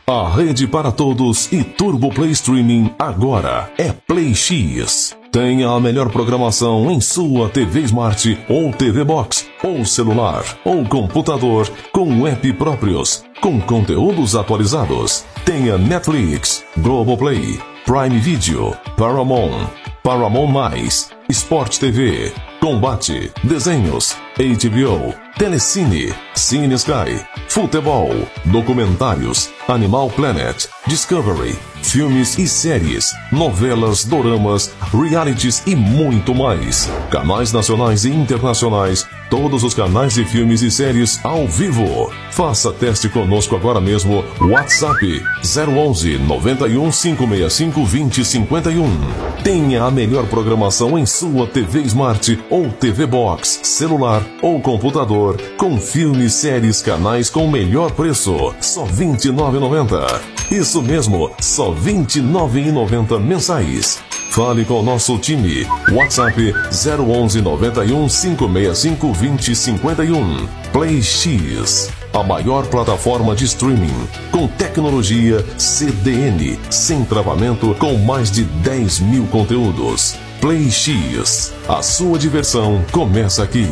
A rede para todos e Turbo Play Streaming agora é Play X. Tenha a melhor programação em sua TV Smart ou TV Box, ou celular, ou computador, com app próprios, com conteúdos atualizados. Tenha Netflix, Globoplay, Prime Video, Paramount, Paramount+, Sport TV, Combate, Desenhos, HBO, Telecine, Cine Sky, Futebol, Documentários, Animal Planet, Discovery, filmes e séries, novelas, doramas, realities e muito mais. Canais nacionais e internacionais, todos os canais de filmes e séries ao vivo. Faça teste conosco agora mesmo. WhatsApp 011 91 565 2051. Tenha a melhor programação em sua TV Smart ou TV Box, celular ou computador, com filmes, séries, canais com melhor preço. Só R$ 29,90. Isso mesmo, só R$ 29,90 mensais. Fale com o nosso time. WhatsApp 011 91 565 2051. Play X, a maior plataforma de streaming com tecnologia CDN, sem travamento, com mais de 10 mil conteúdos. Play X, a sua diversão começa aqui.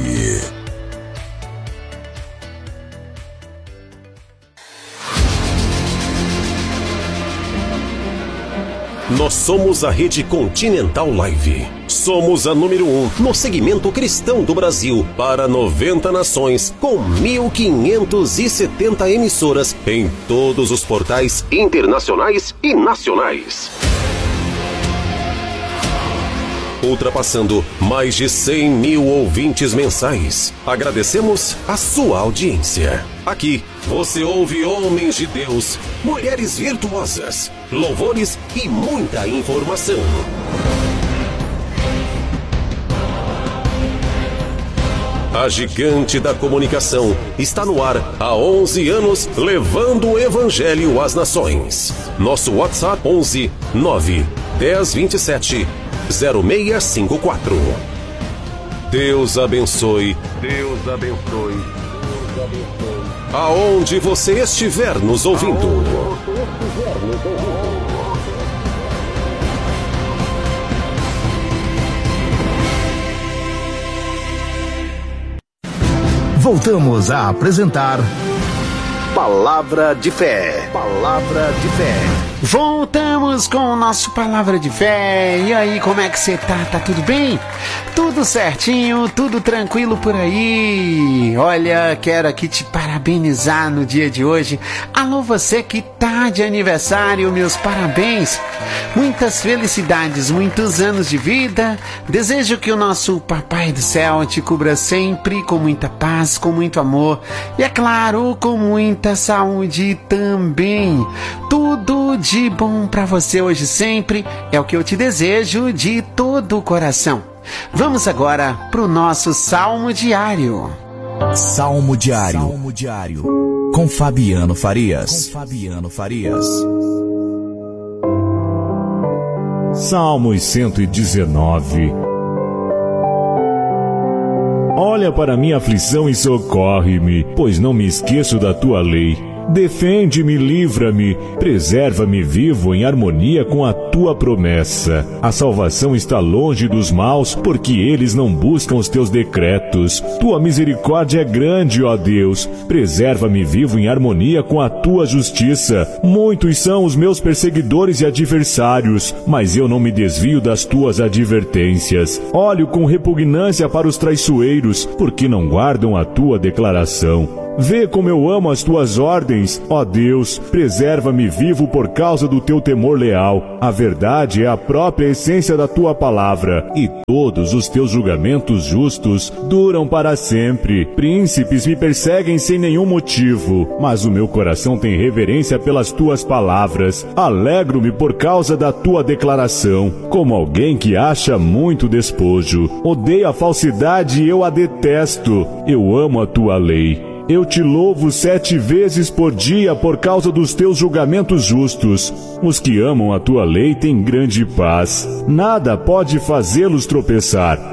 Nós somos a Rede Continental Live. Somos a número 1 no segmento cristão do Brasil para 90 nações, com 1.570 emissoras em todos os portais internacionais e nacionais. Ultrapassando mais de 100 mil ouvintes mensais. Agradecemos a sua audiência. Aqui você ouve homens de Deus, mulheres virtuosas, louvores e muita informação. A gigante da comunicação está no ar há 11 anos, levando o evangelho às nações. Nosso WhatsApp 11 9 10 27 0654. Deus abençoe. Deus abençoe. Deus abençoe. Aonde você estiver nos ouvindo. Voltamos a apresentar Palavra de Fé. Palavra de Fé. Voltamos com o nosso Palavra de Fé. E aí, como é que você tá? Tá tudo bem? Tudo certinho, tudo tranquilo por aí. Olha, quero aqui te parabenizar no dia de hoje. Alô, você que tá de aniversário, meus parabéns. Muitas felicidades, muitos anos de vida. Desejo que o nosso Papai do Céu te cubra sempre com muita paz, com muito amor e, é claro, com muita saúde também. Tudo de bom pra você hoje sempre é o que eu te desejo de todo o coração. Vamos agora pro nosso Salmo Diário. Salmo Diário. Salmo Diário. Com Fabiano Farias. Salmos 119. Olha para minha aflição e socorre-me, pois não me esqueço da tua lei. Defende-me, livra-me, preserva-me vivo em harmonia com a tua promessa. A salvação está longe dos maus, porque eles não buscam os teus decretos. Tua misericórdia é grande, ó Deus. Preserva-me vivo em harmonia com a tua justiça. Muitos são os meus perseguidores e adversários, mas eu não me desvio das tuas advertências. Olho com repugnância para os traiçoeiros, porque não guardam a tua declaração. Vê como eu amo as tuas ordens, ó Deus, preserva-me vivo por causa do teu temor leal. A verdade é a própria essência da tua palavra, e todos os teus julgamentos justos duram para sempre. Príncipes me perseguem sem nenhum motivo, mas o meu coração tem reverência pelas tuas palavras. Alegro-me por causa da tua declaração, como alguém que acha muito despojo. Odeio a falsidade e eu a detesto. Eu amo a tua lei. Eu te louvo 7 vezes por dia por causa dos teus julgamentos justos. Os que amam a tua lei têm grande paz. Nada pode fazê-los tropeçar.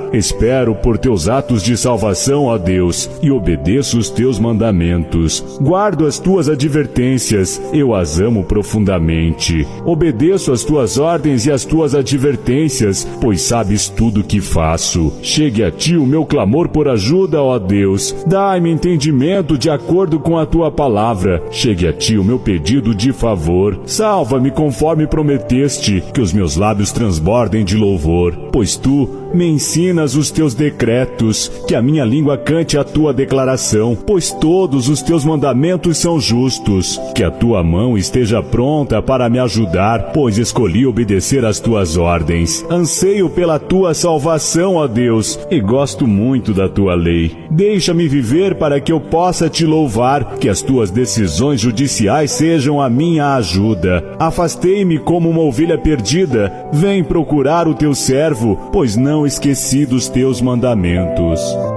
Espero por teus atos de salvação, ó Deus, e obedeço os teus mandamentos. Guardo as tuas advertências, eu as amo profundamente. Obedeço as tuas ordens e as tuas advertências, pois sabes tudo o que faço. Chegue a ti o meu clamor por ajuda, ó Deus. Dai-me entendimento de acordo com a tua palavra. Chegue a ti o meu pedido de favor. Salva-me conforme prometeste, que os meus lábios transbordem de louvor, pois tu me ensinas os teus decretos, que a minha língua cante a tua declaração, pois todos os teus mandamentos são justos. Que a tua mão esteja pronta para me ajudar, pois escolhi obedecer às tuas ordens. Anseio pela tua salvação, ó Deus, e gosto muito da tua lei. Deixa-me viver para que eu possa te louvar, que as tuas decisões judiciais sejam a minha ajuda. Afastei-me como uma ovelha perdida. Vem procurar o teu servo, pois não esqueci dos teus mandamentos.